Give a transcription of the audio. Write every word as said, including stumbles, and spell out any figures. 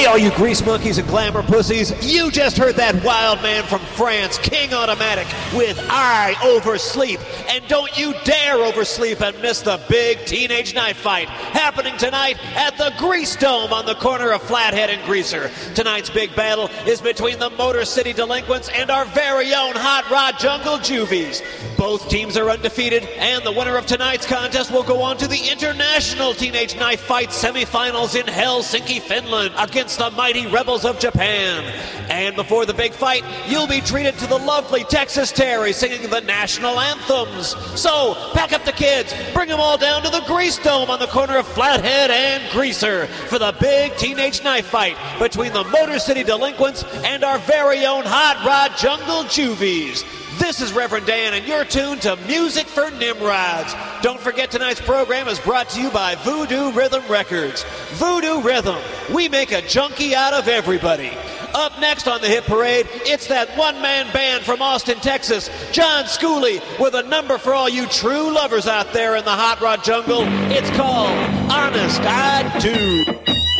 Hey, all you grease monkeys and glamour pussies, you just heard that wild man from France, King Automatic, with I Oversleep. And don't you dare oversleep and miss the big teenage knife fight happening tonight at the Grease Dome on the corner of Flathead and Greaser. Tonight's big battle is between the Motor City Delinquents and our very own Hot Rod Jungle Juvies. Both teams are undefeated, and the winner of tonight's contest will go on to the International Teenage Knife Fight semifinals in Helsinki, Finland, against the mighty Rebels of Japan. And before the big fight, you'll be treated to the lovely Texas Terry singing the national anthems. So, pack up the kids, bring them all down to the Grease Dome on the corner of Flathead and Greaser for the big teenage knife fight between the Motor City Delinquents and our very own Hot Rod Jungle Juvies. This is Reverend Dan, and you're tuned to Music for Nimrods. Don't forget tonight's program is brought to you by Voodoo Rhythm Records. Voodoo Rhythm, we make a junkie out of everybody. Up next on the hit parade, it's that one-man band from Austin, Texas, John Schooley, with a number for all you true lovers out there in the Hot Rod Jungle. It's called Honest I Do.